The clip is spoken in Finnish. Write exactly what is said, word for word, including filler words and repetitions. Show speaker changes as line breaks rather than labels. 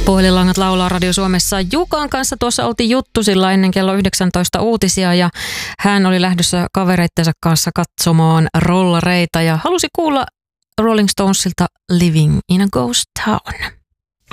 Puhelinlangat laulaa Radio Suomessa. Jukan kanssa tuossa oltiin juttusilla ennen kello yhdeksäntoista uutisia ja hän oli lähdössä kavereittensa kanssa katsomaan rollareita ja halusi kuulla Rolling Stonesilta Living in a Ghost Town.